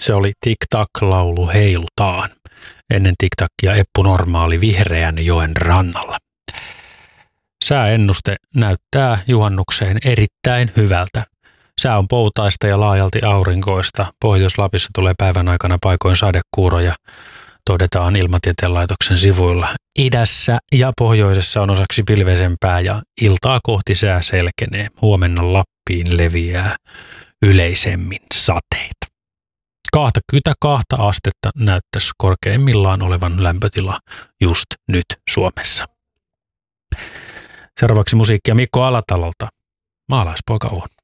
Se oli Tic-Tac-laulu Heilutaan. Ennen Tic-Tacia Eppu Normaali Vihreän joen rannalla. Sääennuste näyttää juhannukseen erittäin hyvältä. Sää on poutaista ja laajalti aurinkoista. Pohjois-Lapissa tulee päivän aikana paikoin sadekuuroja, todetaan Ilmatieteen laitoksen sivuilla. Idässä ja pohjoisessa on osaksi pilveisempää ja iltaa kohti sää selkenee. Huomenna Lappiin leviää yleisemmin sateita. 22 astetta näyttäisi korkeimmillaan olevan lämpötila just nyt Suomessa. Seuraavaksi musiikkia Mikko Alatalolta. Maalaispoika on.